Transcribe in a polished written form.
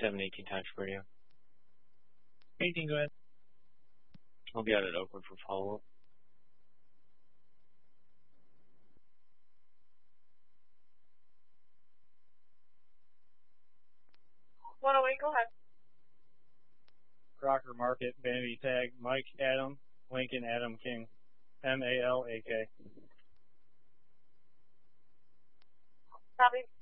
718 Times Radio. 18, go ahead. I'll be out at Oakland for follow-up. 108, go ahead. Crocker Market, Vanity Tag, Mike Adam, Lincoln Adam King, Malak. Copy.